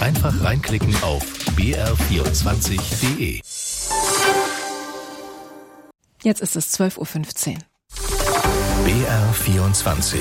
Einfach reinklicken auf br24.de. Jetzt ist es 12.15 Uhr. BR24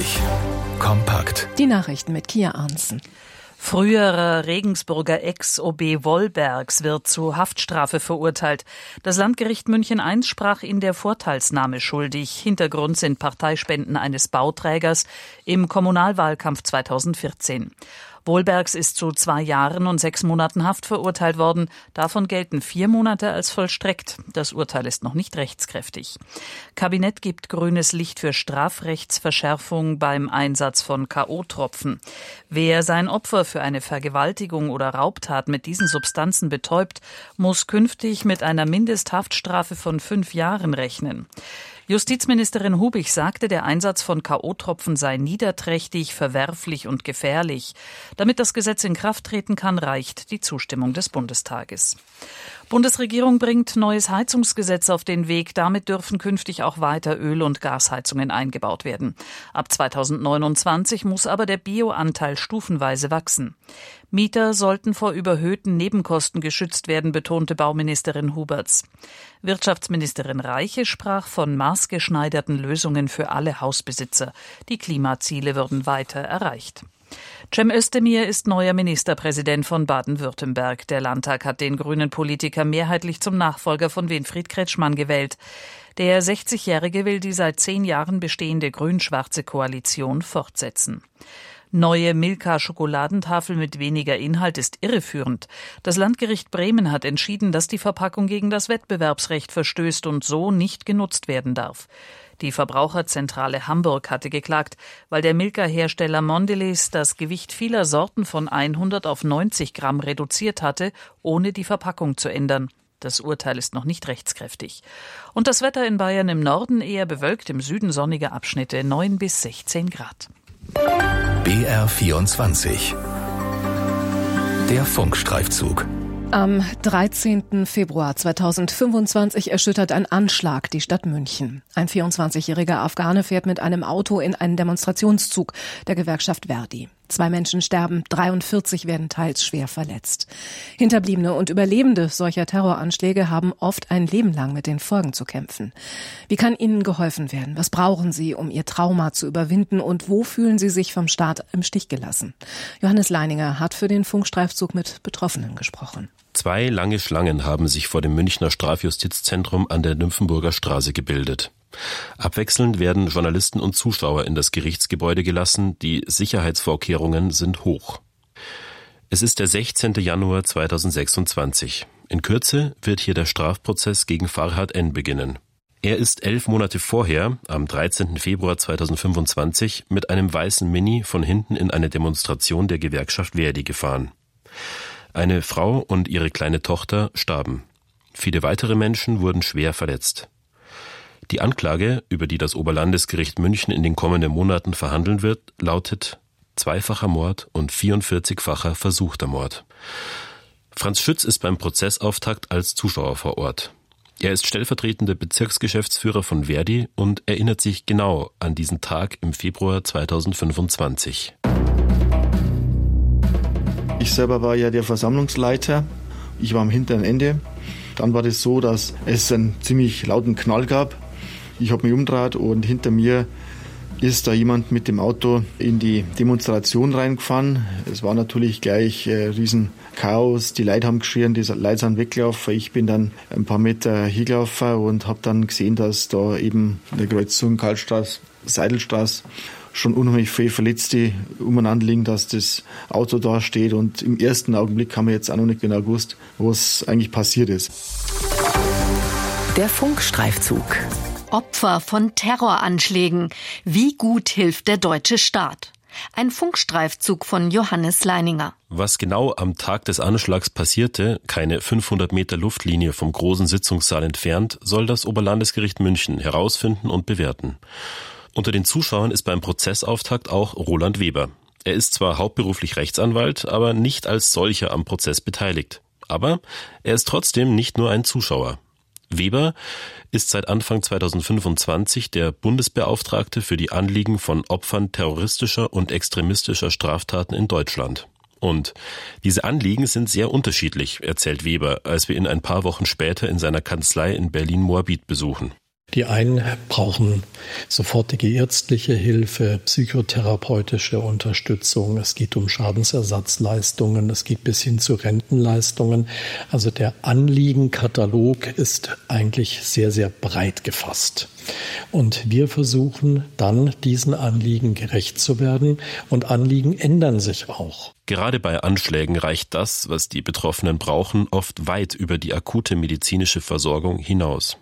Kompakt. Die Nachrichten mit Kia Arntzen. Früherer Regensburger Ex-OB Wollbergs wird zu Haftstrafe verurteilt. Das Landgericht München I sprach ihn der Vorteilsnahme schuldig. Hintergrund sind Parteispenden eines Bauträgers im Kommunalwahlkampf 2014. Wollbergs ist zu 2 Jahren und 6 Monaten Haft verurteilt worden. Davon gelten 4 Monate als vollstreckt. Das Urteil ist noch nicht rechtskräftig. Kabinett gibt grünes Licht für Strafrechtsverschärfung beim Einsatz von K.O.-Tropfen. Wer sein Opfer für eine Vergewaltigung oder Raubtat mit diesen Substanzen betäubt, muss künftig mit einer Mindesthaftstrafe von 5 Jahren rechnen. Justizministerin Hubich sagte, der Einsatz von K.O.-Tropfen sei niederträchtig, verwerflich und gefährlich. Damit das Gesetz in Kraft treten kann, reicht die Zustimmung des Bundestages. Bundesregierung bringt neues Heizungsgesetz auf den Weg. Damit dürfen künftig auch weiter Öl- und Gasheizungen eingebaut werden. Ab 2029 muss aber der Bioanteil stufenweise wachsen. Mieter sollten vor überhöhten Nebenkosten geschützt werden, betonte Bauministerin Huberts. Wirtschaftsministerin Reiche sprach von maßgeschneiderten Lösungen für alle Hausbesitzer. Die Klimaziele würden weiter erreicht. Cem Özdemir ist neuer Ministerpräsident von Baden-Württemberg. Der Landtag hat den grünen Politiker mehrheitlich zum Nachfolger von Winfried Kretschmann gewählt. Der 60-Jährige will die seit 10 Jahren bestehende grün-schwarze Koalition fortsetzen. Neue Milka-Schokoladentafel mit weniger Inhalt ist irreführend. Das Landgericht Bremen hat entschieden, dass die Verpackung gegen das Wettbewerbsrecht verstößt und so nicht genutzt werden darf. Die Verbraucherzentrale Hamburg hatte geklagt, weil der Milka-Hersteller Mondelez das Gewicht vieler Sorten von 100 auf 90 Gramm reduziert hatte, ohne die Verpackung zu ändern. Das Urteil ist noch nicht rechtskräftig. Und das Wetter in Bayern im Norden eher bewölkt, im Süden sonnige Abschnitte 9 bis 16 Grad. BR24 Der Funkstreifzug. Am 13. Februar 2025 erschüttert ein Anschlag die Stadt München. Ein 24-jähriger Afghane fährt mit einem Auto in einen Demonstrationszug der Gewerkschaft Verdi. 2 Menschen sterben, 43 werden teils schwer verletzt. Hinterbliebene und Überlebende solcher Terroranschläge haben oft ein Leben lang mit den Folgen zu kämpfen. Wie kann ihnen geholfen werden? Was brauchen sie, um ihr Trauma zu überwinden? Und wo fühlen sie sich vom Staat im Stich gelassen? Johannes Leininger hat für den Funkstreifzug mit Betroffenen gesprochen. 2 lange Schlangen haben sich vor dem Münchner Strafjustizzentrum an der Nymphenburger Straße gebildet. Abwechselnd werden Journalisten und Zuschauer in das Gerichtsgebäude gelassen, die Sicherheitsvorkehrungen sind hoch. Es ist der 16. Januar 2026. In Kürze wird hier der Strafprozess gegen Farhad N. beginnen. Er ist 11 Monate vorher, am 13. Februar 2025, mit einem weißen Mini von hinten in eine Demonstration der Gewerkschaft Verdi gefahren. Eine Frau und ihre kleine Tochter starben. Viele weitere Menschen wurden schwer verletzt. Die Anklage, über die das Oberlandesgericht München in den kommenden Monaten verhandeln wird, lautet 2-facher Mord und 44-facher versuchter Mord. Franz Schütz ist beim Prozessauftakt als Zuschauer vor Ort. Er ist stellvertretender Bezirksgeschäftsführer von Verdi und erinnert sich genau an diesen Tag im Februar 2025. Ich selber war ja der Versammlungsleiter. Ich war am hinteren Ende. Dann war das so, dass es einen ziemlich lauten Knall gab. Ich habe mich umgedreht und hinter mir ist da jemand mit dem Auto in die Demonstration reingefahren. Es war natürlich gleich riesen Chaos. Die Leute haben geschrien, die Leute sind weggelaufen. Ich bin dann ein paar Meter hingelaufen und habe dann gesehen, dass da eben in der Kreuzung Karlstraße, Seidelstraße schon unheimlich viele Verletzte umeinander liegen, dass das Auto da steht. Und im ersten Augenblick haben wir jetzt auch noch nicht genau gewusst, was eigentlich passiert ist. Der Funkstreifzug. Opfer von Terroranschlägen. Wie gut hilft der deutsche Staat? Ein Funkstreifzug von Johannes Leininger. Was genau am Tag des Anschlags passierte, keine 500 Meter Luftlinie vom großen Sitzungssaal entfernt, soll das Oberlandesgericht München herausfinden und bewerten. Unter den Zuschauern ist beim Prozessauftakt auch Roland Weber. Er ist zwar hauptberuflich Rechtsanwalt, aber nicht als solcher am Prozess beteiligt. Aber er ist trotzdem nicht nur ein Zuschauer. Weber ist seit Anfang 2025 der Bundesbeauftragte für die Anliegen von Opfern terroristischer und extremistischer Straftaten in Deutschland. Und diese Anliegen sind sehr unterschiedlich, erzählt Weber, als wir ihn ein paar Wochen später in seiner Kanzlei in Berlin-Moabit besuchen. Die einen brauchen sofortige ärztliche Hilfe, psychotherapeutische Unterstützung. Es geht um Schadensersatzleistungen, es geht bis hin zu Rentenleistungen. Also der Anliegenkatalog ist eigentlich sehr, sehr breit gefasst. Und wir versuchen dann, diesen Anliegen gerecht zu werden. Und Anliegen ändern sich auch. Gerade bei Anschlägen reicht das, was die Betroffenen brauchen, oft weit über die akute medizinische Versorgung hinaus.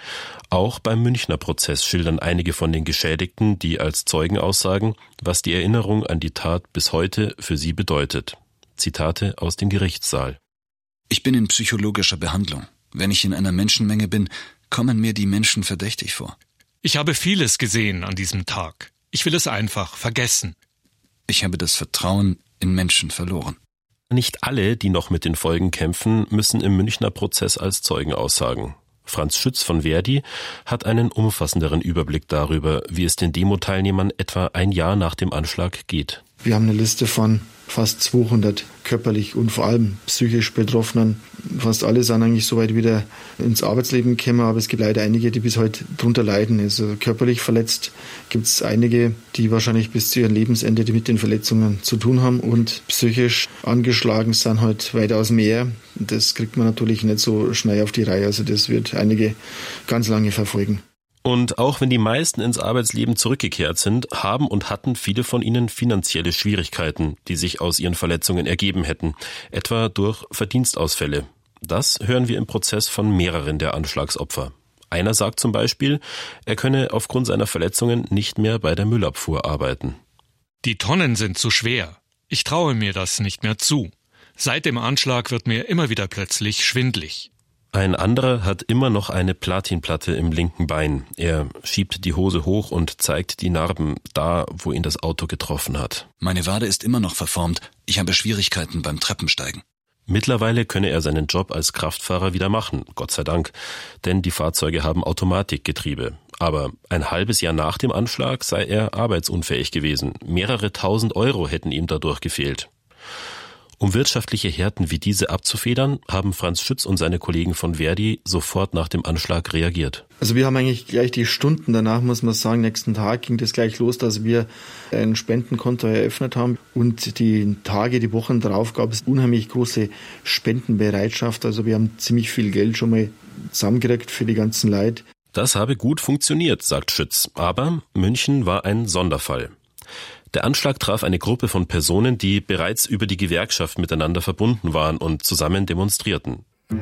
Auch beim Münchner Prozess schildern einige von den Geschädigten, die als Zeugen aussagen, was die Erinnerung an die Tat bis heute für sie bedeutet. Zitate aus dem Gerichtssaal. Ich bin in psychologischer Behandlung. Wenn ich in einer Menschenmenge bin, kommen mir die Menschen verdächtig vor. Ich habe vieles gesehen an diesem Tag. Ich will es einfach vergessen. Ich habe das Vertrauen in Menschen verloren. Nicht alle, die noch mit den Folgen kämpfen, müssen im Münchner Prozess als Zeugen aussagen. Franz Schütz von Verdi hat einen umfassenderen Überblick darüber, wie es den Demo-Teilnehmern etwa ein Jahr nach dem Anschlag geht. Wir haben eine Liste von fast 200 körperlich und vor allem psychisch Betroffenen. Fast alle sind eigentlich soweit wieder ins Arbeitsleben gekommen, aber es gibt leider einige, die bis heute darunter leiden. Also körperlich verletzt gibt es einige, die wahrscheinlich bis zu ihrem Lebensende mit den Verletzungen zu tun haben, und psychisch angeschlagen sind halt weitaus mehr. Das kriegt man natürlich nicht so schnell auf die Reihe. Also das wird einige ganz lange verfolgen. Und auch wenn die meisten ins Arbeitsleben zurückgekehrt sind, haben und hatten viele von ihnen finanzielle Schwierigkeiten, die sich aus ihren Verletzungen ergeben hätten, etwa durch Verdienstausfälle. Das hören wir im Prozess von mehreren der Anschlagsopfer. Einer sagt zum Beispiel, er könne aufgrund seiner Verletzungen nicht mehr bei der Müllabfuhr arbeiten. Die Tonnen sind zu schwer. Ich traue mir das nicht mehr zu. Seit dem Anschlag wird mir immer wieder plötzlich schwindlig. Ein anderer hat immer noch eine Platinplatte im linken Bein. Er schiebt die Hose hoch und zeigt die Narben da, wo ihn das Auto getroffen hat. Meine Wade ist immer noch verformt. Ich habe Schwierigkeiten beim Treppensteigen. Mittlerweile könne er seinen Job als Kraftfahrer wieder machen, Gott sei Dank, denn die Fahrzeuge haben Automatikgetriebe. Aber ein halbes Jahr nach dem Anschlag sei er arbeitsunfähig gewesen. Mehrere tausend Euro hätten ihm dadurch gefehlt. Um wirtschaftliche Härten wie diese abzufedern, haben Franz Schütz und seine Kollegen von Verdi sofort nach dem Anschlag reagiert. Also wir haben eigentlich gleich die Stunden danach, muss man sagen, nächsten Tag ging das gleich los, dass wir ein Spendenkonto eröffnet haben. Und die Tage, die Wochen darauf gab es unheimlich große Spendenbereitschaft. Also wir haben ziemlich viel Geld schon mal zusammengekriegt für die ganzen Leute. Das habe gut funktioniert, sagt Schütz. Aber München war ein Sonderfall. Der Anschlag traf eine Gruppe von Personen, die bereits über die Gewerkschaft miteinander verbunden waren und zusammen demonstrierten.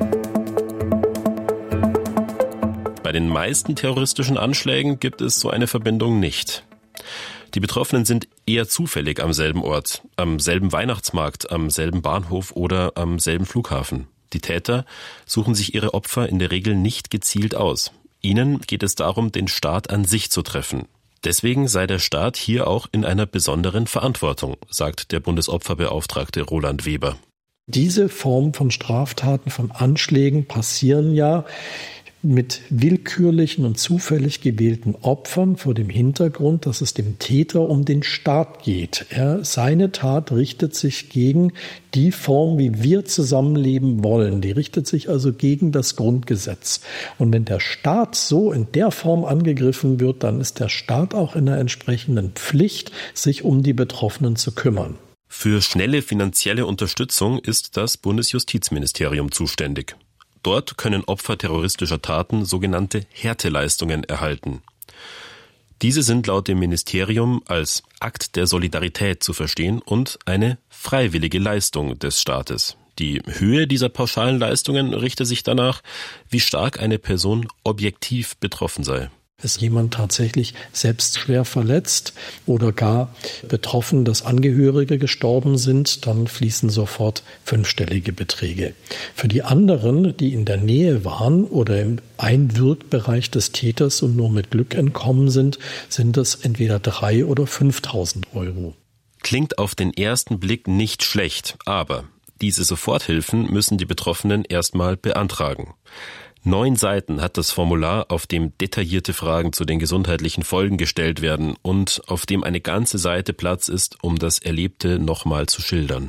Bei den meisten terroristischen Anschlägen gibt es so eine Verbindung nicht. Die Betroffenen sind eher zufällig am selben Ort, am selben Weihnachtsmarkt, am selben Bahnhof oder am selben Flughafen. Die Täter suchen sich ihre Opfer in der Regel nicht gezielt aus. Ihnen geht es darum, den Staat an sich zu treffen. Deswegen sei der Staat hier auch in einer besonderen Verantwortung, sagt der Bundesopferbeauftragte Roland Weber. Diese Form von Straftaten, von Anschlägen passieren ja mit willkürlichen und zufällig gewählten Opfern vor dem Hintergrund, dass es dem Täter um den Staat geht. Seine Tat richtet sich gegen die Form, wie wir zusammenleben wollen. Die richtet sich also gegen das Grundgesetz. Und wenn der Staat so in der Form angegriffen wird, dann ist der Staat auch in der entsprechenden Pflicht, sich um die Betroffenen zu kümmern. Für schnelle finanzielle Unterstützung ist das Bundesjustizministerium zuständig. Dort können Opfer terroristischer Taten sogenannte Härteleistungen erhalten. Diese sind laut dem Ministerium als Akt der Solidarität zu verstehen und eine freiwillige Leistung des Staates. Die Höhe dieser pauschalen Leistungen richte sich danach, wie stark eine Person objektiv betroffen sei. Ist jemand tatsächlich selbst schwer verletzt oder gar betroffen, dass Angehörige gestorben sind, dann fließen sofort 5-stellige Beträge. Für die anderen, die in der Nähe waren oder im Einwirkbereich des Täters und nur mit Glück entkommen sind, sind es entweder 3.000 oder 5.000 Euro. Klingt auf den ersten Blick nicht schlecht, aber diese Soforthilfen müssen die Betroffenen erstmal beantragen. 9 Seiten hat das Formular, auf dem detaillierte Fragen zu den gesundheitlichen Folgen gestellt werden und auf dem eine ganze Seite Platz ist, um das Erlebte nochmal zu schildern.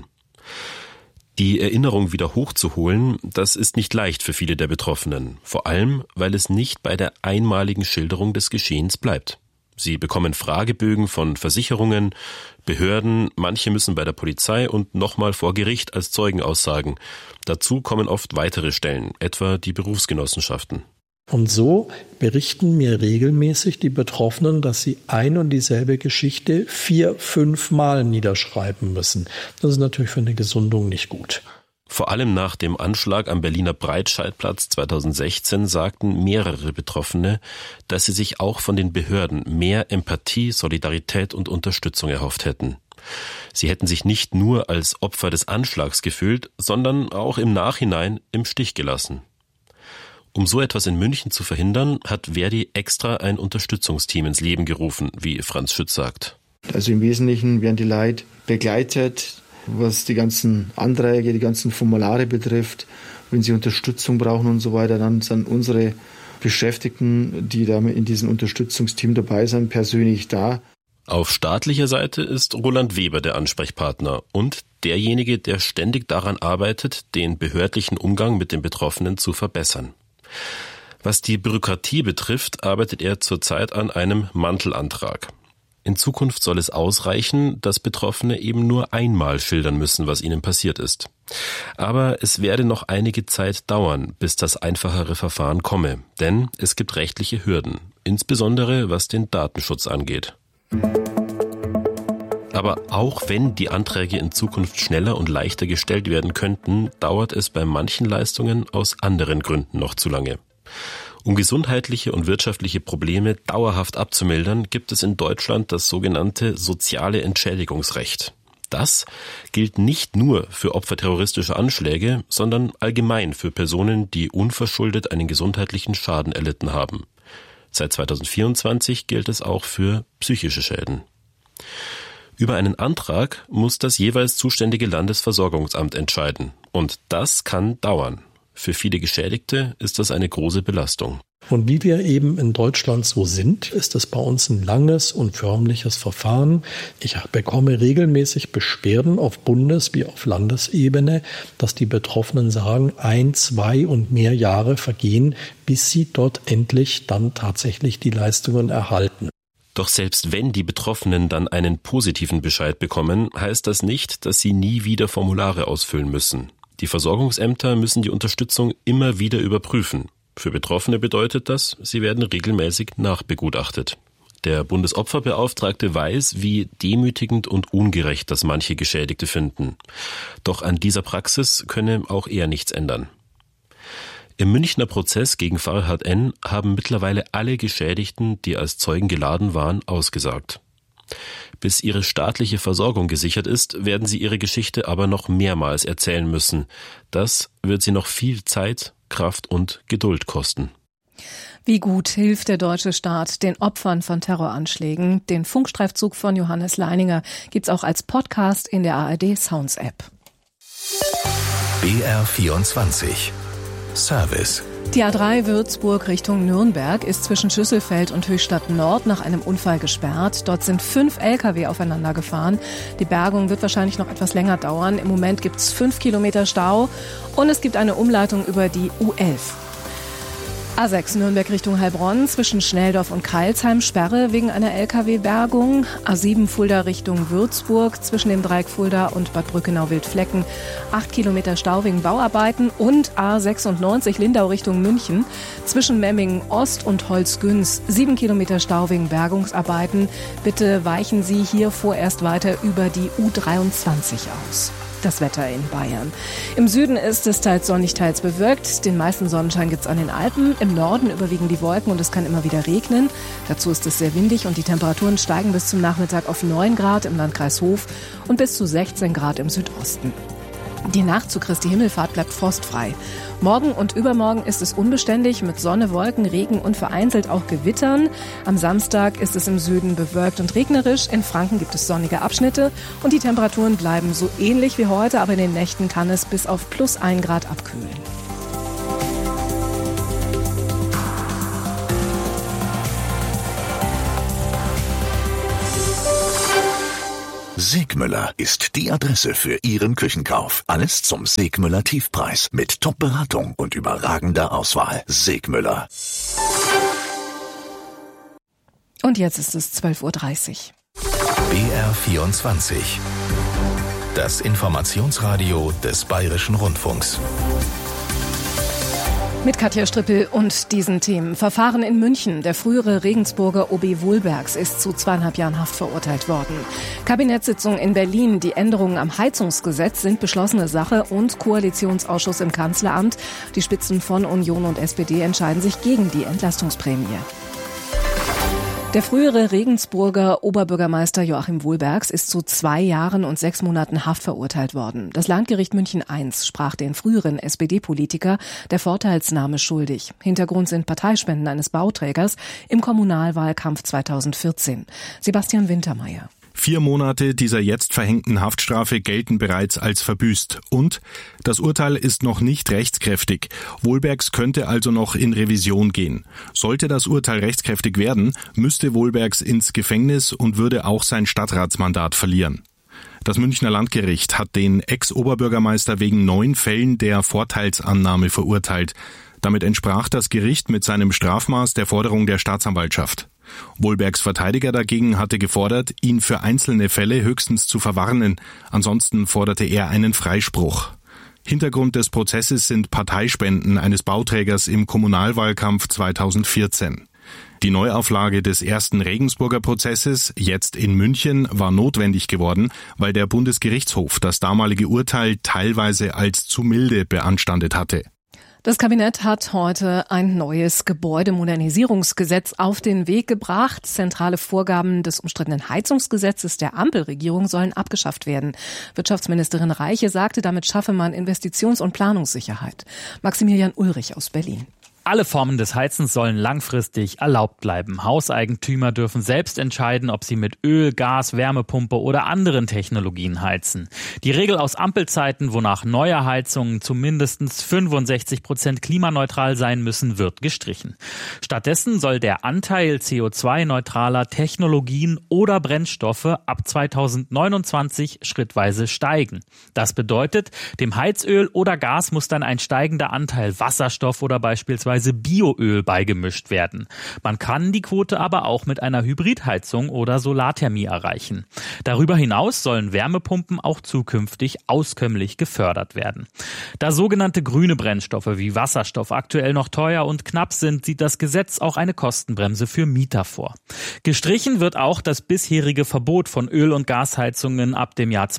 Die Erinnerung wieder hochzuholen, das ist nicht leicht für viele der Betroffenen, vor allem, weil es nicht bei der einmaligen Schilderung des Geschehens bleibt. Sie bekommen Fragebögen von Versicherungen, Behörden, manche müssen bei der Polizei und nochmal vor Gericht als Zeugen aussagen. Dazu kommen oft weitere Stellen, etwa die Berufsgenossenschaften. Und so berichten mir regelmäßig die Betroffenen, dass sie ein und dieselbe Geschichte 4-5 Mal niederschreiben müssen. Das ist natürlich für eine Gesundung nicht gut. Vor allem nach dem Anschlag am Berliner Breitscheidplatz 2016 sagten mehrere Betroffene, dass sie sich auch von den Behörden mehr Empathie, Solidarität und Unterstützung erhofft hätten. Sie hätten sich nicht nur als Opfer des Anschlags gefühlt, sondern auch im Nachhinein im Stich gelassen. Um so etwas in München zu verhindern, hat Verdi extra ein Unterstützungsteam ins Leben gerufen, wie Franz Schütz sagt. Also im Wesentlichen werden die Leute begleitet, was die ganzen Anträge, die ganzen Formulare betrifft. Wenn sie Unterstützung brauchen und so weiter, dann sind unsere Beschäftigten, die da in diesem Unterstützungsteam dabei sind, persönlich da. Auf staatlicher Seite ist Roland Weber der Ansprechpartner und derjenige, der ständig daran arbeitet, den behördlichen Umgang mit den Betroffenen zu verbessern. Was die Bürokratie betrifft, arbeitet er zurzeit an einem Mantelantrag. In Zukunft soll es ausreichen, dass Betroffene eben nur einmal schildern müssen, was ihnen passiert ist. Aber es werde noch einige Zeit dauern, bis das einfachere Verfahren komme, denn es gibt rechtliche Hürden, insbesondere was den Datenschutz angeht. Aber auch wenn die Anträge in Zukunft schneller und leichter gestellt werden könnten, dauert es bei manchen Leistungen aus anderen Gründen noch zu lange. Um gesundheitliche und wirtschaftliche Probleme dauerhaft abzumildern, gibt es in Deutschland das sogenannte soziale Entschädigungsrecht. Das gilt nicht nur für Opfer terroristischer Anschläge, sondern allgemein für Personen, die unverschuldet einen gesundheitlichen Schaden erlitten haben. Seit 2024 gilt es auch für psychische Schäden. Über einen Antrag muss das jeweils zuständige Landesversorgungsamt entscheiden. Und das kann dauern. Für viele Geschädigte ist das eine große Belastung. Und wie wir eben in Deutschland so sind, ist es bei uns ein langes und förmliches Verfahren. Ich bekomme regelmäßig Beschwerden auf Bundes- wie auf Landesebene, dass die Betroffenen sagen, 1, 2 und mehr Jahre vergehen, bis sie dort endlich dann tatsächlich die Leistungen erhalten. Doch selbst wenn die Betroffenen dann einen positiven Bescheid bekommen, heißt das nicht, dass sie nie wieder Formulare ausfüllen müssen. Die Versorgungsämter müssen die Unterstützung immer wieder überprüfen. Für Betroffene bedeutet das, sie werden regelmäßig nachbegutachtet. Der Bundesopferbeauftragte weiß, wie demütigend und ungerecht das manche Geschädigte finden. Doch an dieser Praxis könne auch er nichts ändern. Im Münchner Prozess gegen Farhad N. haben mittlerweile alle Geschädigten, die als Zeugen geladen waren, ausgesagt. Bis ihre staatliche Versorgung gesichert ist, werden sie ihre Geschichte aber noch mehrmals erzählen müssen. Das wird sie noch viel Zeit, Kraft und Geduld kosten. Wie gut hilft der deutsche Staat den Opfern von Terroranschlägen? Den Funkstreifzug von Johannes Leininger gibt's auch als Podcast in der ARD Sounds App. BR24 Service. Die A3 Würzburg Richtung Nürnberg ist zwischen Schüsselfeld und Höchstadt Nord nach einem Unfall gesperrt. Dort sind 5 Lkw aufeinander gefahren. Die Bergung wird wahrscheinlich noch etwas länger dauern. Im Moment gibt es 5 Kilometer Stau und es gibt eine Umleitung über die U11. A6 Nürnberg Richtung Heilbronn zwischen Schnelldorf und Crailsheim Sperre wegen einer Lkw-Bergung. A7 Fulda Richtung Würzburg zwischen dem Dreieck Fulda und Bad Brückenau-Wildflecken 8 Kilometer Stau wegen Bauarbeiten und A96 Lindau Richtung München zwischen Memmingen Ost und Holzgünz 7 Kilometer Stau wegen Bergungsarbeiten. Bitte weichen Sie hier vorerst weiter über die U23 aus. Das Wetter in Bayern. Im Süden ist es teils sonnig, teils bewölkt. Den meisten Sonnenschein gibt es an den Alpen. Im Norden überwiegen die Wolken und es kann immer wieder regnen. Dazu ist es sehr windig und die Temperaturen steigen bis zum Nachmittag auf 9 Grad im Landkreis Hof und bis zu 16 Grad im Südosten. Die Nacht zu Christi Himmelfahrt bleibt frostfrei. Morgen und übermorgen ist es unbeständig mit Sonne, Wolken, Regen und vereinzelt auch Gewittern. Am Samstag ist es im Süden bewölkt und regnerisch. In Franken gibt es sonnige Abschnitte und die Temperaturen bleiben so ähnlich wie heute, aber in den Nächten kann es bis auf plus 1 Grad abkühlen. Segmüller ist die Adresse für Ihren Küchenkauf. Alles zum Segmüller Tiefpreis mit Top-Beratung und überragender Auswahl. Segmüller. Und jetzt ist es 12:30 Uhr. BR24. Das Informationsradio des Bayerischen Rundfunks. Mit Katja Strippel und diesen Themen. Verfahren in München. Der frühere Regensburger OB Wohlbergs ist zu 2,5 Jahren Haft verurteilt worden. Kabinettssitzung in Berlin. Die Änderungen am Heizungsgesetz sind beschlossene Sache und Koalitionsausschuss im Kanzleramt. Die Spitzen von Union und SPD entscheiden sich gegen die Entlastungsprämie. Der frühere Regensburger Oberbürgermeister Joachim Wohlbergs ist zu 2 Jahren und 6 Monaten Haft verurteilt worden. Das Landgericht München I sprach den früheren SPD-Politiker der Vorteilsnahme schuldig. Hintergrund sind Parteispenden eines Bauträgers im Kommunalwahlkampf 2014. Sebastian Wintermeyer. 4 Monate dieser jetzt verhängten Haftstrafe gelten bereits als verbüßt. Und das Urteil ist noch nicht rechtskräftig. Wohlbergs könnte also noch in Revision gehen. Sollte das Urteil rechtskräftig werden, müsste Wohlbergs ins Gefängnis und würde auch sein Stadtratsmandat verlieren. Das Münchner Landgericht hat den Ex-Oberbürgermeister wegen 9 Fällen der Vorteilsannahme verurteilt. Damit entsprach das Gericht mit seinem Strafmaß der Forderung der Staatsanwaltschaft. Wohlbergs Verteidiger dagegen hatte gefordert, ihn für einzelne Fälle höchstens zu verwarnen. Ansonsten forderte er einen Freispruch. Hintergrund des Prozesses sind Parteispenden eines Bauträgers im Kommunalwahlkampf 2014. Die Neuauflage des ersten Regensburger Prozesses, jetzt in München, war notwendig geworden, weil der Bundesgerichtshof das damalige Urteil teilweise als zu milde beanstandet hatte. Das Kabinett hat heute ein neues Gebäudemodernisierungsgesetz auf den Weg gebracht. Zentrale Vorgaben des umstrittenen Heizungsgesetzes der Ampelregierung sollen abgeschafft werden. Wirtschaftsministerin Reiche sagte, damit schaffe man Investitions- und Planungssicherheit. Maximilian Ulrich aus Berlin. Alle Formen des Heizens sollen langfristig erlaubt bleiben. Hauseigentümer dürfen selbst entscheiden, ob sie mit Öl, Gas, Wärmepumpe oder anderen Technologien heizen. Die Regel aus Ampelzeiten, wonach neue Heizungen zu mindestens 65% klimaneutral sein müssen, wird gestrichen. Stattdessen soll der Anteil CO2-neutraler Technologien oder Brennstoffe ab 2029 schrittweise steigen. Das bedeutet, dem Heizöl oder Gas muss dann ein steigender Anteil Wasserstoff oder beispielsweise Bioöl beigemischt werden. Man kann die Quote aber auch mit einer Hybridheizung oder Solarthermie erreichen. Darüber hinaus sollen Wärmepumpen auch zukünftig auskömmlich gefördert werden. Da sogenannte grüne Brennstoffe wie Wasserstoff aktuell noch teuer und knapp sind, sieht das Gesetz auch eine Kostenbremse für Mieter vor. Gestrichen wird auch das bisherige Verbot von Öl- und Gasheizungen ab dem Jahr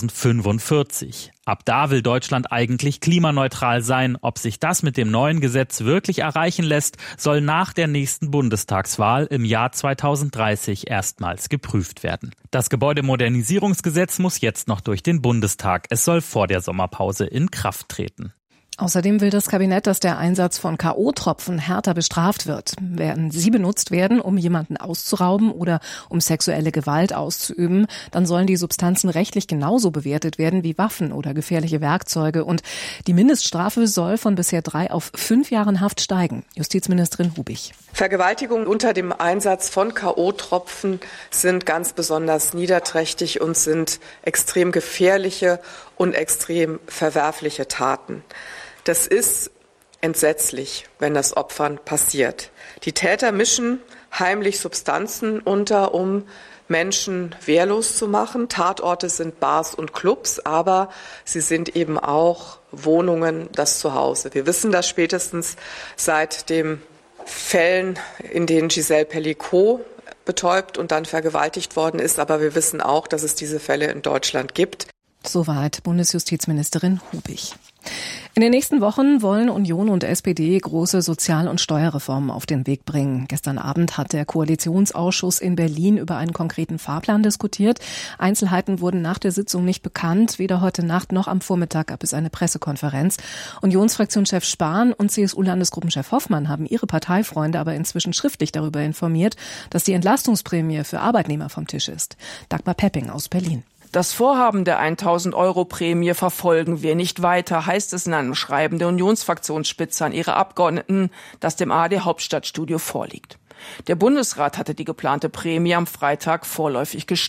2045. Ab da will Deutschland eigentlich klimaneutral sein. Ob sich das mit dem neuen Gesetz wirklich erreichen lässt, soll nach der nächsten Bundestagswahl im Jahr 2030 erstmals geprüft werden. Das Gebäudemodernisierungsgesetz muss jetzt noch durch den Bundestag. Es soll vor der Sommerpause in Kraft treten. Außerdem will das Kabinett, dass der Einsatz von K.O.-Tropfen härter bestraft wird. Werden sie benutzt werden, um jemanden auszurauben oder um sexuelle Gewalt auszuüben, dann sollen die Substanzen rechtlich genauso bewertet werden wie Waffen oder gefährliche Werkzeuge. Und die Mindeststrafe soll von bisher 3 auf 5 Jahren Haft steigen. Justizministerin Hubig. Vergewaltigungen unter dem Einsatz von K.O.-Tropfen sind ganz besonders niederträchtig und sind extrem gefährliche und extrem verwerfliche Taten. Das ist entsetzlich, wenn das Opfern passiert. Die Täter mischen heimlich Substanzen unter, um Menschen wehrlos zu machen. Tatorte sind Bars und Clubs, aber sie sind eben auch Wohnungen, das Zuhause. Wir wissen das spätestens seit den Fällen, in denen Giselle Pelicot betäubt und dann vergewaltigt worden ist. Aber wir wissen auch, dass es diese Fälle in Deutschland gibt. Soweit Bundesjustizministerin Hubig. In den nächsten Wochen wollen Union und SPD große Sozial- und Steuerreformen auf den Weg bringen. Gestern Abend hat der Koalitionsausschuss in Berlin über einen konkreten Fahrplan diskutiert. Einzelheiten wurden nach der Sitzung nicht bekannt. Weder heute Nacht noch am Vormittag gab es eine Pressekonferenz. Unionsfraktionschef Spahn und CSU-Landesgruppenchef Hoffmann haben ihre Parteifreunde aber inzwischen schriftlich darüber informiert, dass die Entlastungsprämie für Arbeitnehmer vom Tisch ist. Dagmar Pepping aus Berlin. Das Vorhaben der 1.000-Euro-Prämie verfolgen wir nicht weiter, heißt es in einem Schreiben der Unionsfraktionsspitze an ihre Abgeordneten, das dem ARD-Hauptstadtstudio vorliegt. Der Bundesrat hatte die geplante Prämie am Freitag vorläufig gestoppt.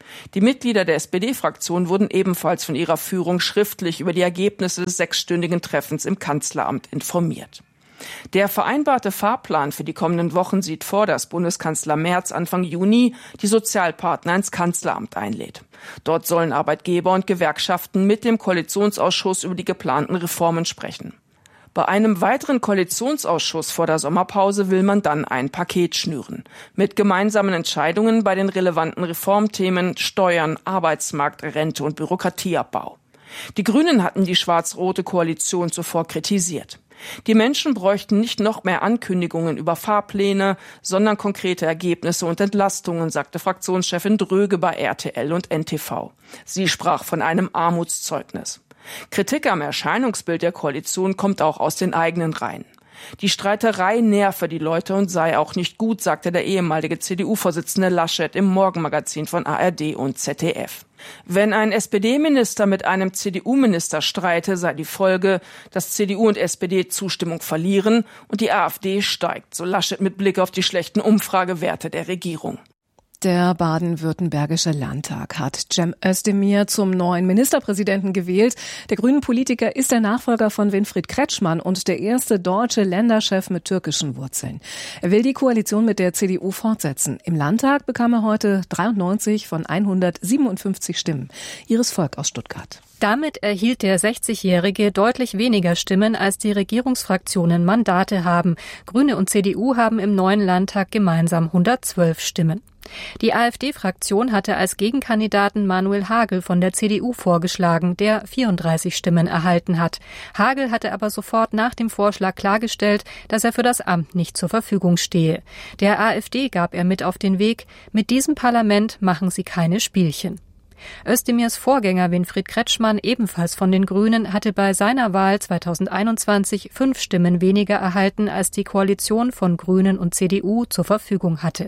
Die Mitglieder der SPD-Fraktion wurden ebenfalls von ihrer Führung schriftlich über die Ergebnisse des 6-stündigen Treffens im Kanzleramt informiert. Der vereinbarte Fahrplan für die kommenden Wochen sieht vor, dass Bundeskanzler Merz Anfang Juni die Sozialpartner ins Kanzleramt einlädt. Dort sollen Arbeitgeber und Gewerkschaften mit dem Koalitionsausschuss über die geplanten Reformen sprechen. Bei einem weiteren Koalitionsausschuss vor der Sommerpause will man dann ein Paket schnüren. Mit gemeinsamen Entscheidungen bei den relevanten Reformthemen Steuern, Arbeitsmarkt, Rente und Bürokratieabbau. Die Grünen hatten die schwarz-rote Koalition zuvor kritisiert. Die Menschen bräuchten nicht noch mehr Ankündigungen über Fahrpläne, sondern konkrete Ergebnisse und Entlastungen, sagte Fraktionschefin Dröge bei RTL und NTV. Sie sprach von einem Armutszeugnis. Kritik am Erscheinungsbild der Koalition kommt auch aus den eigenen Reihen. Die Streiterei nerve die Leute und sei auch nicht gut, sagte der ehemalige CDU-Vorsitzende Laschet im Morgenmagazin von ARD und ZDF. Wenn ein SPD-Minister mit einem CDU-Minister streite, sei die Folge, dass CDU und SPD Zustimmung verlieren und die AfD steigt, so Laschet mit Blick auf die schlechten Umfragewerte der Regierung. Der baden-württembergische Landtag hat Cem Özdemir zum neuen Ministerpräsidenten gewählt. Der grünen Politiker ist der Nachfolger von Winfried Kretschmann und der erste deutsche Länderchef mit türkischen Wurzeln. Er will die Koalition mit der CDU fortsetzen. Im Landtag bekam er heute 93 von 157 Stimmen. Iris Volk aus Stuttgart. Damit erhielt der 60-Jährige deutlich weniger Stimmen, als die Regierungsfraktionen Mandate haben. Grüne und CDU haben im neuen Landtag gemeinsam 112 Stimmen. Die AfD-Fraktion hatte als Gegenkandidaten Manuel Hagel von der CDU vorgeschlagen, der 34 Stimmen erhalten hat. Hagel hatte aber sofort nach dem Vorschlag klargestellt, dass er für das Amt nicht zur Verfügung stehe. Der AfD gab er mit auf den Weg: Mit diesem Parlament machen Sie keine Spielchen. Özdemirs Vorgänger Winfried Kretschmann, ebenfalls von den Grünen, hatte bei seiner Wahl 2021 5 Stimmen weniger erhalten, als die Koalition von Grünen und CDU zur Verfügung hatte.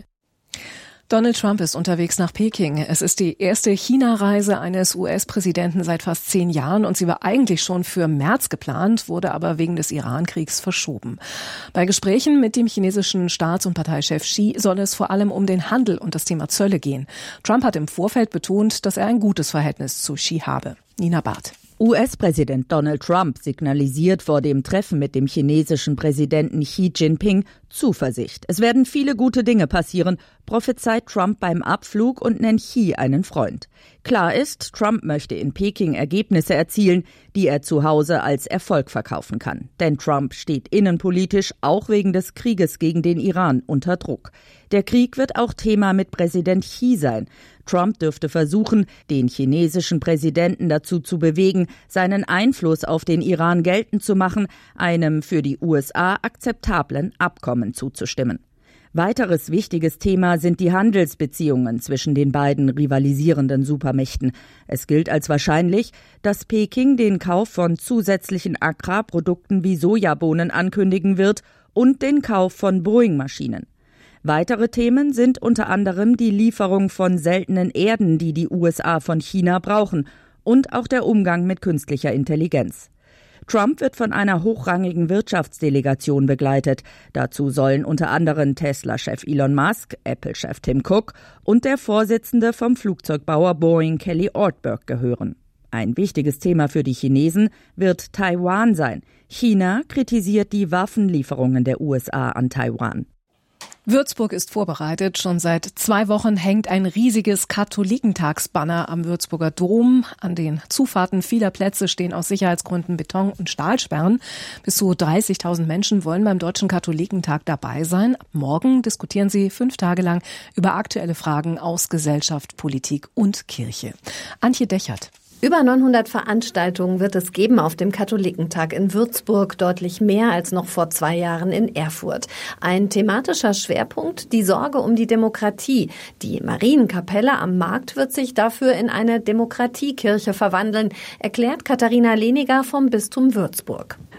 Donald Trump ist unterwegs nach Peking. Es ist die erste China-Reise eines US-Präsidenten seit fast 10 Jahren und sie war eigentlich schon für März geplant, wurde aber wegen des Iran-Kriegs verschoben. Bei Gesprächen mit dem chinesischen Staats- und Parteichef Xi soll es vor allem um den Handel und das Thema Zölle gehen. Trump hat im Vorfeld betont, dass er ein gutes Verhältnis zu Xi habe. Nina Barth. US-Präsident Donald Trump signalisiert vor dem Treffen mit dem chinesischen Präsidenten Xi Jinping Zuversicht. Es werden viele gute Dinge passieren, prophezeit Trump beim Abflug und nennt Xi einen Freund. Klar ist, Trump möchte in Peking Ergebnisse erzielen, die er zu Hause als Erfolg verkaufen kann. Denn Trump steht innenpolitisch auch wegen des Krieges gegen den Iran unter Druck. Der Krieg wird auch Thema mit Präsident Xi sein. Trump dürfte versuchen, den chinesischen Präsidenten dazu zu bewegen, seinen Einfluss auf den Iran geltend zu machen, einem für die USA akzeptablen Abkommen zuzustimmen. Weiteres wichtiges Thema sind die Handelsbeziehungen zwischen den beiden rivalisierenden Supermächten. Es gilt als wahrscheinlich, dass Peking den Kauf von zusätzlichen Agrarprodukten wie Sojabohnen ankündigen wird und den Kauf von Boeing-Maschinen. Weitere Themen sind unter anderem die Lieferung von seltenen Erden, die die USA von China brauchen, und auch der Umgang mit künstlicher Intelligenz. Trump wird von einer hochrangigen Wirtschaftsdelegation begleitet. Dazu sollen unter anderem Tesla-Chef Elon Musk, Apple-Chef Tim Cook und der Vorsitzende vom Flugzeugbauer Boeing Kelly Ortberg gehören. Ein wichtiges Thema für die Chinesen wird Taiwan sein. China kritisiert die Waffenlieferungen der USA an Taiwan. Würzburg ist vorbereitet. Schon seit 2 Wochen hängt ein riesiges Katholikentagsbanner am Würzburger Dom. An den Zufahrten vieler Plätze stehen aus Sicherheitsgründen Beton- und Stahlsperren. Bis zu 30.000 Menschen wollen beim Deutschen Katholikentag dabei sein. Ab morgen diskutieren sie 5 Tage lang über aktuelle Fragen aus Gesellschaft, Politik und Kirche. Antje Dechert. Über 900 Veranstaltungen wird es geben auf dem Katholikentag in Würzburg, deutlich mehr als noch vor 2 Jahren in Erfurt. Ein thematischer Schwerpunkt, die Sorge um die Demokratie. Die Marienkapelle am Markt wird sich dafür in eine Demokratiekirche verwandeln, erklärt Katharina Leniger vom Bistum Würzburg.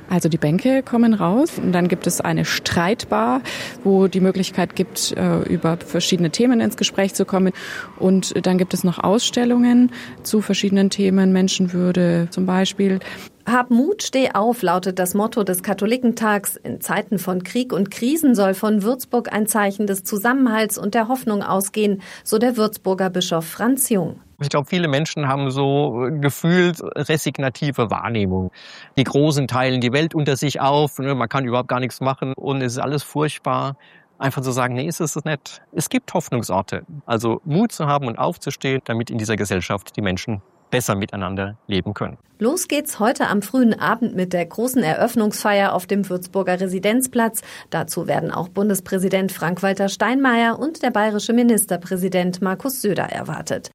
Also die Bänke kommen raus und dann gibt es eine Streitbar, wo die Möglichkeit gibt, über verschiedene Themen ins Gespräch zu kommen. Und dann gibt es noch Ausstellungen zu verschiedenen Themen, Menschenwürde zum Beispiel. Hab Mut, steh auf, lautet das Motto des Katholikentags. In Zeiten von Krieg und Krisen soll von Würzburg ein Zeichen des Zusammenhalts und der Hoffnung ausgehen, so der Würzburger Bischof Franz Jung. Ich glaube, viele Menschen haben so gefühlt resignative Wahrnehmung. Die Großen teilen die Welt unter sich auf, man kann überhaupt gar nichts machen und es ist alles furchtbar. Einfach zu sagen, nee, ist es nicht. Es gibt Hoffnungsorte. Also Mut zu haben und aufzustehen, damit in dieser Gesellschaft die Menschen besser miteinander leben können. Los geht's heute am frühen Abend mit der großen Eröffnungsfeier auf dem Würzburger Residenzplatz. Dazu werden auch Bundespräsident Frank-Walter Steinmeier und der bayerische Ministerpräsident Markus Söder erwartet.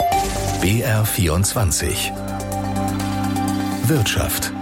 BR24 Wirtschaft.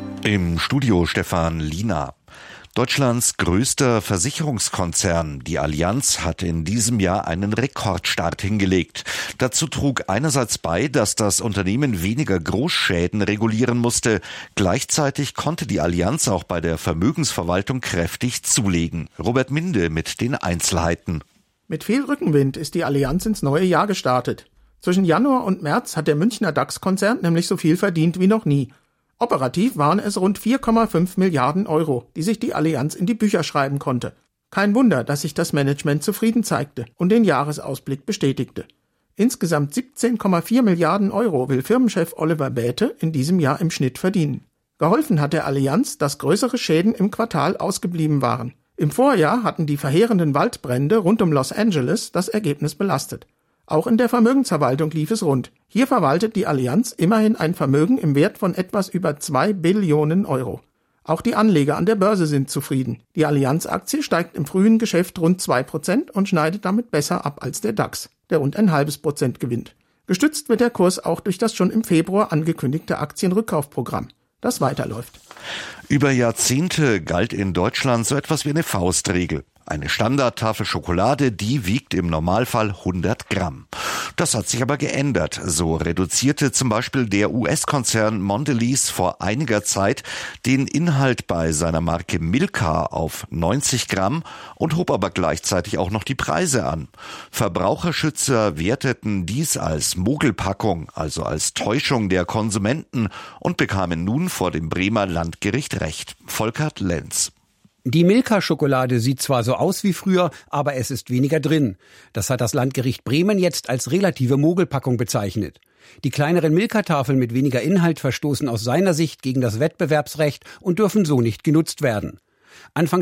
Im Studio Stefan Liener. Deutschlands größter Versicherungskonzern, die Allianz, hat in diesem Jahr einen Rekordstart hingelegt. Dazu trug einerseits bei, dass das Unternehmen weniger Großschäden regulieren musste. Gleichzeitig konnte die Allianz auch bei der Vermögensverwaltung kräftig zulegen. Robert Minde mit den Einzelheiten. Mit viel Rückenwind ist die Allianz ins neue Jahr gestartet. Zwischen Januar und März hat der Münchner DAX-Konzern nämlich so viel verdient wie noch nie. Operativ waren es rund 4,5 Milliarden Euro, die sich die Allianz in die Bücher schreiben konnte. Kein Wunder, dass sich das Management zufrieden zeigte und den Jahresausblick bestätigte. Insgesamt 17,4 Milliarden Euro will Firmenchef Oliver Bäte in diesem Jahr im Schnitt verdienen. Geholfen hat der Allianz, dass größere Schäden im Quartal ausgeblieben waren. Im Vorjahr hatten die verheerenden Waldbrände rund um Los Angeles das Ergebnis belastet. Auch in der Vermögensverwaltung lief es rund. Hier verwaltet die Allianz immerhin ein Vermögen im Wert von etwas über 2 Billionen Euro. Auch die Anleger an der Börse sind zufrieden. Die Allianz-Aktie steigt im frühen Geschäft rund 2% und schneidet damit besser ab als der DAX, der rund 0,5% gewinnt. Gestützt wird der Kurs auch durch das schon im Februar angekündigte Aktienrückkaufprogramm, das weiterläuft. Über Jahrzehnte galt in Deutschland so etwas wie eine Faustregel. Eine Standardtafel Schokolade, die wiegt im Normalfall 100 Gramm. Das hat sich aber geändert. So reduzierte zum Beispiel der US-Konzern Mondelez vor einiger Zeit den Inhalt bei seiner Marke Milka auf 90 Gramm und hob aber gleichzeitig auch noch die Preise an. Verbraucherschützer werteten dies als Mogelpackung, also als Täuschung der Konsumenten, und bekamen nun vor dem Bremer Landgericht Recht. Volkert Lenz. Die Milka-Schokolade sieht zwar so aus wie früher, aber es ist weniger drin. Das hat das Landgericht Bremen jetzt als relative Mogelpackung bezeichnet. Die kleineren Milka-Tafeln mit weniger Inhalt verstoßen aus seiner Sicht gegen das Wettbewerbsrecht und dürfen so nicht genutzt werden. Anfang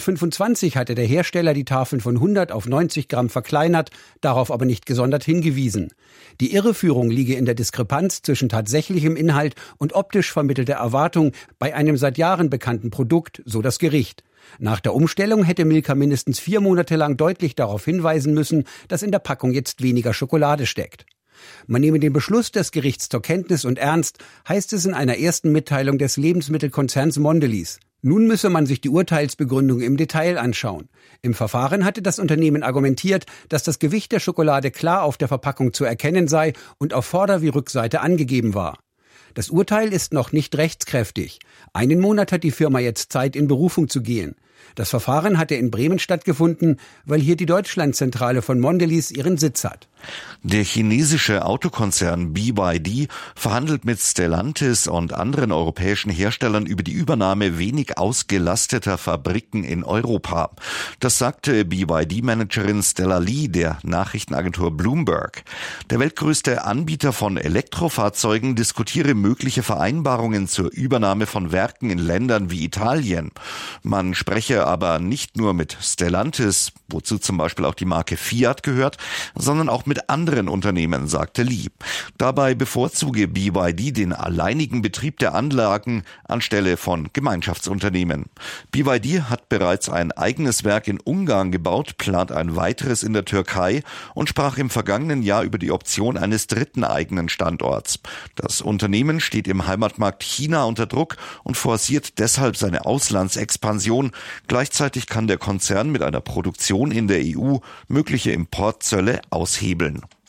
2025 hatte der Hersteller die Tafeln von 100 auf 90 Gramm verkleinert, darauf aber nicht gesondert hingewiesen. Die Irreführung liege in der Diskrepanz zwischen tatsächlichem Inhalt und optisch vermittelter Erwartung bei einem seit Jahren bekannten Produkt, so das Gericht. Nach der Umstellung hätte Milka mindestens 4 Monate lang deutlich darauf hinweisen müssen, dass in der Packung jetzt weniger Schokolade steckt. Man nehme den Beschluss des Gerichts zur Kenntnis und ernst, heißt es in einer ersten Mitteilung des Lebensmittelkonzerns Mondelez. Nun müsse man sich die Urteilsbegründung im Detail anschauen. Im Verfahren hatte das Unternehmen argumentiert, dass das Gewicht der Schokolade klar auf der Verpackung zu erkennen sei und auf Vorder- wie Rückseite angegeben war. Das Urteil ist noch nicht rechtskräftig. Einen Monat hat die Firma jetzt Zeit, in Berufung zu gehen. Das Verfahren hatte in Bremen stattgefunden, weil hier die Deutschlandzentrale von Mondelez ihren Sitz hat. Der chinesische Autokonzern BYD verhandelt mit Stellantis und anderen europäischen Herstellern über die Übernahme wenig ausgelasteter Fabriken in Europa. Das sagte BYD-Managerin Stella Lee der Nachrichtenagentur Bloomberg. Der weltgrößte Anbieter von Elektrofahrzeugen diskutiere mögliche Vereinbarungen zur Übernahme von Werken in Ländern wie Italien. Man spreche aber nicht nur mit Stellantis, wozu zum Beispiel auch die Marke Fiat gehört, sondern auch mit anderen Unternehmen, sagte Lee. Dabei bevorzuge BYD den alleinigen Betrieb der Anlagen anstelle von Gemeinschaftsunternehmen. BYD hat bereits ein eigenes Werk in Ungarn gebaut, plant ein weiteres in der Türkei und sprach im vergangenen Jahr über die Option eines dritten eigenen Standorts. Das Unternehmen steht im Heimatmarkt China unter Druck und forciert deshalb seine Auslandsexpansion. Gleichzeitig kann der Konzern mit einer Produktion in der EU mögliche Importzölle aushebeln.